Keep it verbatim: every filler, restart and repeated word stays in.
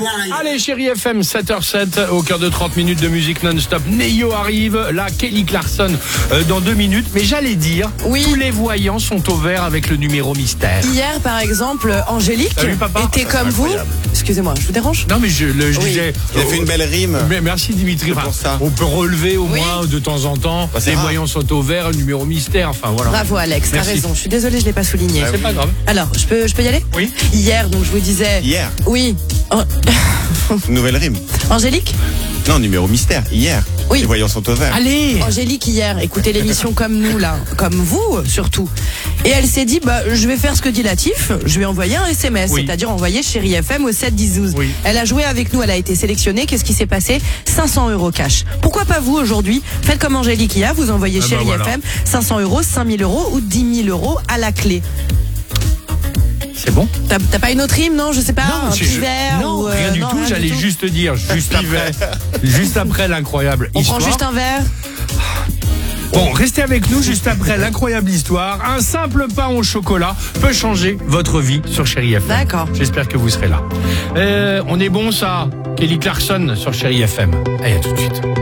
Allez, chérie F M, sept heures sept, au cœur de trente minutes de musique non-stop. Neyo arrive, là, Kelly Clarkson euh, dans deux minutes. Mais j'allais dire, oui. tous les voyants sont au vert avec le numéro mystère. Hier, par exemple, Angélique Salut, papa. était Ça, comme vous. Excusez-moi, je vous dérange? Non, mais je, le, je Oui. disais... Il a fait une belle rime. Mais merci Dimitri. Enfin, pour ça. on peut relever au Oui. moins de temps en temps. Bah, c'est les rare. voyants sont au vert, le numéro mystère. Enfin voilà. Bravo Alex, t'as Merci. raison. Je suis désolée, je l'ai pas souligné. C'est pas grave. Alors, je peux, je peux y aller? Oui. Hier, donc je vous disais. Hier. Oui. An- Une nouvelle rime. Angélique Non, numéro mystère. Hier. Oui. Les voyants sont au vert. Allez. Angélique hier, écoutez l'émission comme nous là, comme vous surtout. Et elle s'est dit, bah, je vais faire ce que dit Latif, je vais envoyer un S M S, Oui. c'est-à-dire envoyer Chérie F M au sept dix douze. Oui. Elle a joué avec nous, elle a été sélectionnée. Qu'est-ce qui s'est passé? cinq cents euros cash. Pourquoi pas vous aujourd'hui? Faites comme Angélique hier, vous envoyez Ah bah Chérie voilà. F M, cinq cents euros, cinq mille euros ou dix mille euros à la clé. C'est bon? T'as t'as pas une autre rime, non? Je sais pas, un c'est- petit verre non, ou, euh, rien du non, tout. rien J'allais du tout. juste dire, juste après, juste après l'incroyable On histoire. prend juste un verre. Bon, restez avec nous juste après l'incroyable histoire. Un simple pain au chocolat peut changer votre vie sur Chérie F M. D'accord. J'espère que vous serez là. Euh, on est bon ça, Kelly Clarkson sur Chérie F M. Allez, à tout de suite.